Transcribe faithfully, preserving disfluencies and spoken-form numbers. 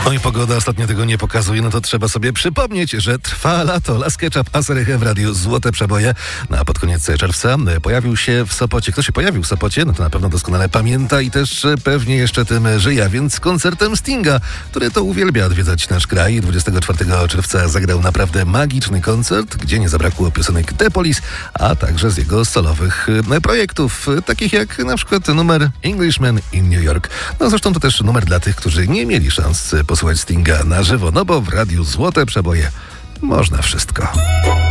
No i pogoda ostatnio tego nie pokazuje, no to trzeba sobie przypomnieć, że trwa lato. Las Ketchup, Aseryche w radiu Złote Przeboje. No a pod koniec czerwca pojawił się w Sopocie. Kto się pojawił w Sopocie? No to na pewno doskonale pamięta i też pewnie jeszcze tym żyje, a więc koncertem Stinga, który to uwielbia odwiedzać nasz kraj. dwudziestego czwartego czerwca zagrał naprawdę magiczny koncert, gdzie nie zabrakło piosenek The Police, a także z jego solowych projektów, takich jak na przykład numer Englishman in New York. No zresztą to też numer dla tych, którzy nie mieli szans posłuchać Stinga na żywo, no bo w radiu Złote Przeboje można wszystko.